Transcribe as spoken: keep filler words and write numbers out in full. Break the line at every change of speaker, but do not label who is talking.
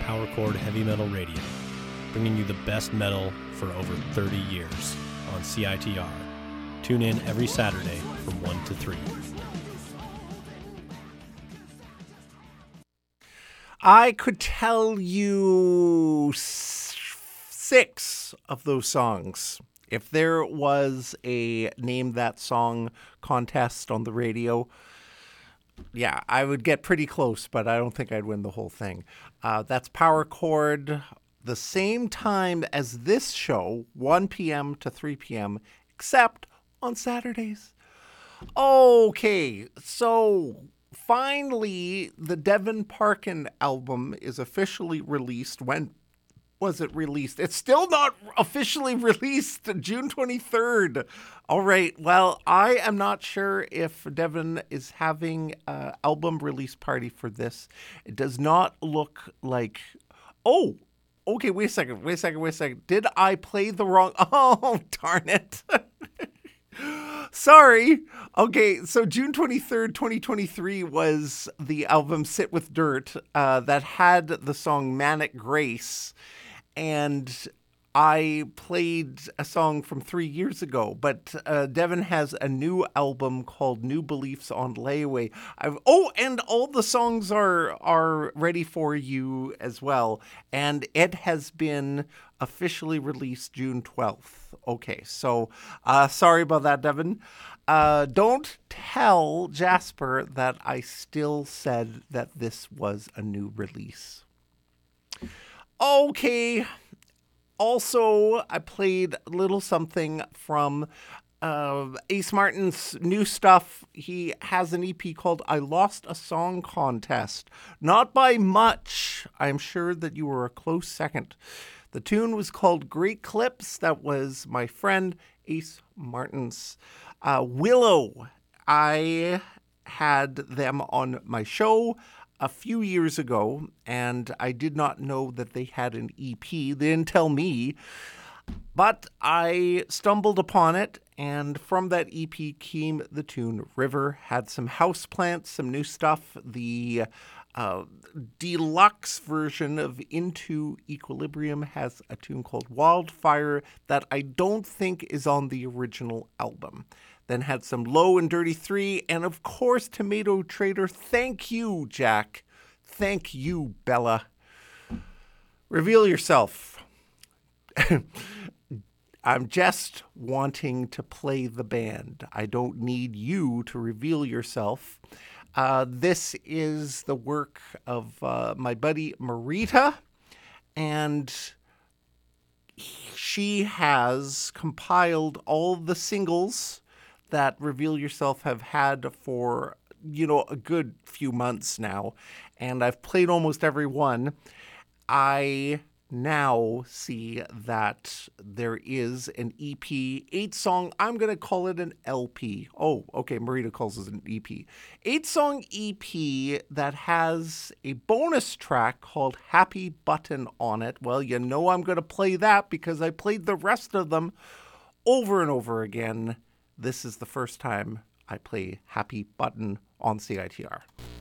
Power Chord Heavy Metal Radio, bringing you the best metal for over thirty years on C I T R. Tune in every Saturday from one to three.
I could tell you six of those songs. If there was a Name That Song contest on the radio, yeah, I would get pretty close, but I don't think I'd win the whole thing. Uh, that's Power Chord, the same time as this show, one p.m. to three p.m., except on Saturdays. Okay, so finally, the Devin Parkin album is officially released. When was it released? It's still not officially released, June twenty-third. All right, well, I am not sure if Devin is having an album release party for this. It does not look like... Oh, okay, wait a second, wait a second, wait a second. Did I play the wrong... Oh, darn it. Sorry. Okay, so June twenty-third, twenty twenty-three was the album Sit With Dirt uh, that had the song Manic Grace. And I played a song from three years ago, but uh, Devin has a new album called New Beliefs on Layaway. I've, oh, and all the songs are are ready for you as well. And it has been officially released June twelfth. Okay, so uh, sorry about that, Devin. Uh, don't tell Jasper that I still said that this was a new release. Okay. Also, I played a little something from uh, Ace Martin's new stuff. He has an E P called I Lost a Song Contest. Not by much. I'm sure that you were a close second. The tune was called Great Clips. That was my friend Ace Martin's. Uh, Willow. I had them on my show a few years ago, and I did not know that they had an E P. They didn't tell me, but I stumbled upon it, and from that E P came the tune River. Had some houseplants, some new stuff. The uh, deluxe version of Into Equilibrium has a tune called Wildfire that I don't think is on the original album. Then had some Low and Dirty three, and of course, Tomato Trader. Thank you, Jack. Thank you, Bella. Reveal yourself. I'm just wanting to play the band. I don't need you to reveal yourself. Uh, this is the work of uh, my buddy Marita, and she has compiled all the singles that Reveal Yourself have had for, you know, a good few months now. And I've played almost every one. I now see that there is an E P, eight song, I'm going to call it an L P. Oh, okay, Marita calls it an E P. Eight song E P that has a bonus track called Happy Button on it. Well, you know I'm going to play that because I played the rest of them over and over again. This is the first time I play Happy Button on C I T R.